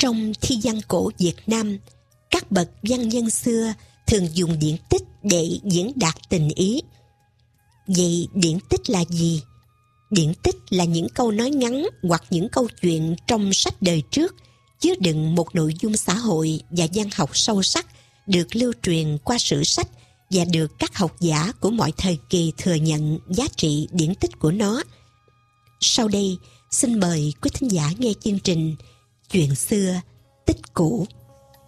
Trong thi văn cổ Việt Nam, các bậc văn nhân xưa thường dùng điển tích để diễn đạt tình ý. Vậy điển tích là gì? Điển tích là những câu nói ngắn hoặc những câu chuyện trong sách đời trước chứa đựng một nội dung xã hội và văn học sâu sắc, được lưu truyền qua sử sách và được các học giả của mọi thời kỳ thừa nhận giá trị điển tích của nó. Sau đây, xin mời quý thính giả nghe chương trình Chuyện xưa tích cũ.